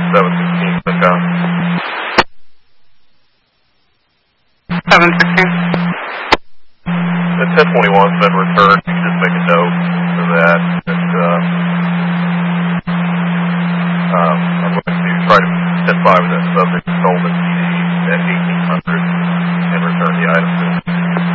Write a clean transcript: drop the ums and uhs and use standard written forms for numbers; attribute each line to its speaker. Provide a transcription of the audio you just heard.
Speaker 1: 716 Lincoln.
Speaker 2: 716.
Speaker 1: The 1021's been returned. You can just make a note for that. I'm going to try to 10-5 with that subject, Coleman PD at 1800, and return the item to